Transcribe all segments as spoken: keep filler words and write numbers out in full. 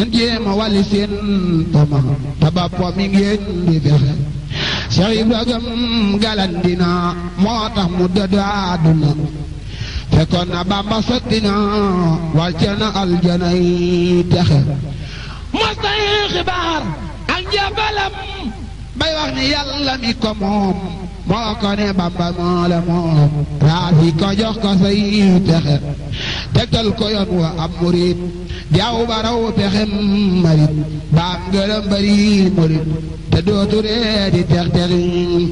ngeen jéema wàlli seen poma taba po mi ngeen di fexe Cheikh Ibrahima galandina moo tax mu dëddu àdduna fekkoon na Bamba sotti na wàcce na aljana yi texe mos na xibaar ak jabalam bay wax ni yàlla mi ko moom moo ko ne Bamba moo la moom raasi ko jox ko say texe tegtal ko yoon wa am murit jaaw baraw pexem marit baam ngërëm bari murit te dootu ree di tex texi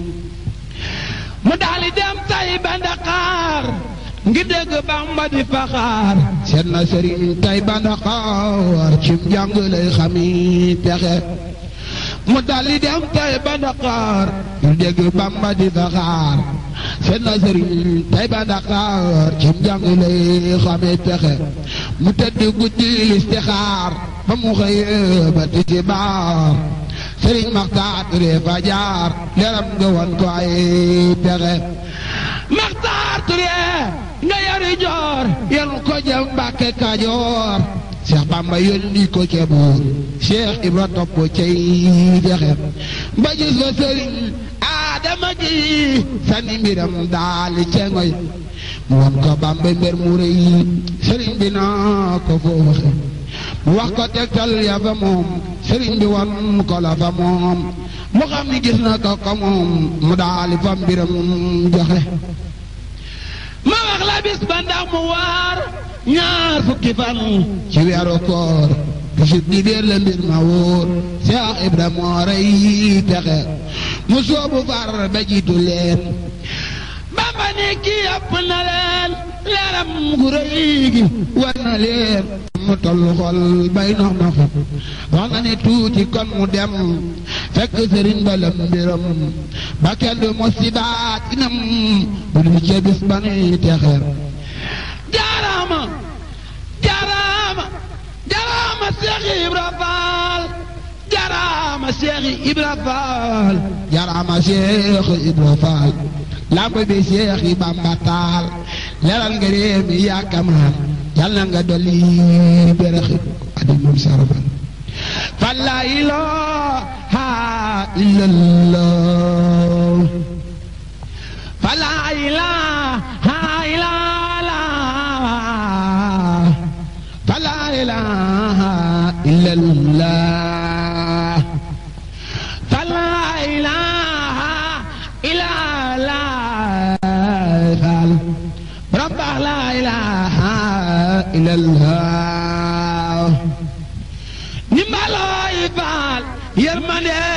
mu daali dem tay ba Ndakaar ngi dégg Bamba di faxaar seet na sëriñ tay ba Ndakaar cim jàng lay xami texe mu daali dem tay ba Ndakaar ngi dégg Bamba di faxaar seet na sëriñ tay ba Ndakaar cim jàng lay xami texe mu tëdd guddi listixaar ba mu xëyee ba tisbaar sëriñ Maxtaar Ture fa jaar leeram nga won ko ay texe Maxtaar Ture nga yari joor yenu ko jëm Mbàkke Kajoor Cheikh Bamba yónni ko ca buur Cheikh Ibra topp cay texe ba gis fa sëriñ Adama gi sani mbiram daali cengoy mu won ko Bamba mbir mu rëy sëriñ bi naa ko foo waxe mu wax ko tegtal ya fa moom sëriñ bi won ko la fa moom mu xam ni gis na ko ko moom mu daali fa mbiram joxe ma wax la bis ba ndax mu waar ñaar fukki fan ci weeru koor bisub di déer la mbir ma wóor Cheikh Ibra moo rëy texe mu soobu far ba jiitu leen Bamba ne kii ëpp na leen leeram gu rëy gi war na leen mu tollu xol bay nox noxi wax na ne tuuti kon mu dem fekk sëriñ ba lam mbiram ba kenn du musibaat inam bu du ca bis ba nuy texe jaaraama jaaraama jaaraama Cheikh Ibra Fall jaaraama Cheikh Ibra Fall jaaraama Cheikh Ibra Fall lamp bi Cheikh yi Bamba taal leeral nga réew mi yaakamaan yàlla nga dolli beraxi adimum sarafal fa la ilaha illallah fa la ilaha illallah fa la ilaha illallah fa la ilaha illallah rabba la ilaha illallah ni mbaloy faal yërmande